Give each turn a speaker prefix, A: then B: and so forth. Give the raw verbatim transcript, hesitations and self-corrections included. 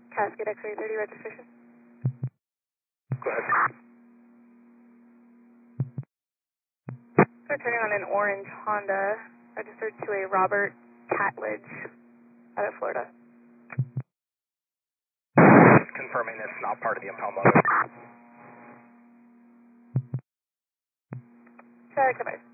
A: Cascade X-ray thirty registration.
B: Go ahead.
A: So turning on an orange Honda, registered to a Robert Catledge out of Florida.
B: Confirming it's not part of the impound load.
A: Check, bye.